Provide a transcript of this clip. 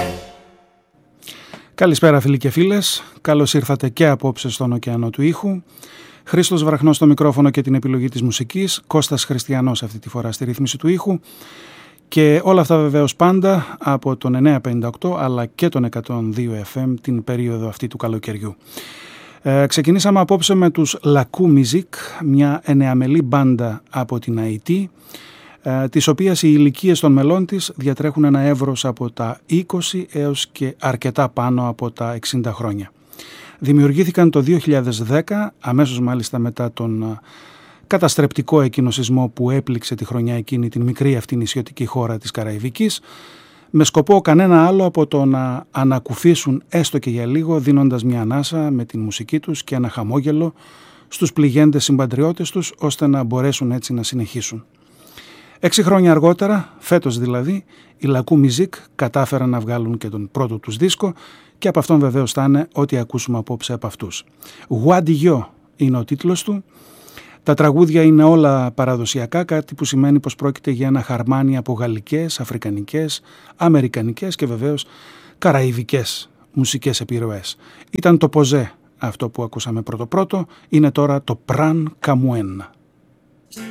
Καλησπέρα φίλοι και φίλες, καλώς ήρθατε και απόψε στον ωκεανό του ήχου. Χρήστος Βραχνός στο μικρόφωνο και την επιλογή της μουσικής, Κώστας Χριστιανός αυτή τη φορά στη ρύθμιση του ήχου και όλα αυτά βεβαίως πάντα από τον 958 αλλά και τον 102 FM την περίοδο αυτή του καλοκαιριού. Ξεκινήσαμε απόψε με τους Lakou Music, μια εννεαμελή μπάντα από την Αϊτή, της οποίας οι ηλικίες των μελών της διατρέχουν ένα εύρος από τα 20 έως και αρκετά πάνω από τα 60 χρόνια. Δημιουργήθηκαν το 2010, αμέσως μάλιστα μετά τον καταστρεπτικό εκείνο σεισμό που έπληξε τη χρονιά εκείνη την μικρή αυτή νησιωτική χώρα της Καραϊβικής, με σκοπό κανένα άλλο από το να ανακουφίσουν έστω και για λίγο, δίνοντας μια ανάσα με την μουσική τους και ένα χαμόγελο στους πληγέντες συμπατριώτες τους, ώστε να μπορέσουν έτσι να συνεχίσουν. 6 χρόνια αργότερα, φέτος δηλαδή, οι Lakou Music κατάφεραν να βγάλουν και τον πρώτο τους δίσκο και από αυτόν βεβαίως θα είναι ό,τι ακούσουμε απόψε από αυτούς. Wadio είναι ο τίτλος του. Τα τραγούδια είναι όλα παραδοσιακά, κάτι που σημαίνει πως πρόκειται για ένα χαρμάνι από γαλλικές, αφρικανικές, αμερικανικές και βεβαίως καραϊβικές μουσικές επιρροές. Ήταν το Ποζέ αυτό που ακούσαμε πρώτο-πρώτο, είναι τώρα το Pran Camoen.